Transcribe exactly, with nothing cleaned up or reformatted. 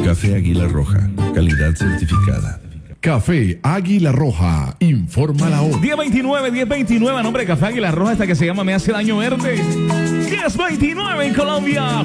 Café Águila Roja, calidad certificada. Café Águila Roja, informa la hora. diez veintinueve, diez veintinueve, a nombre de Café Águila Roja, esta que se llama Me Hace Daño Verde. diez veintinueve en Colombia.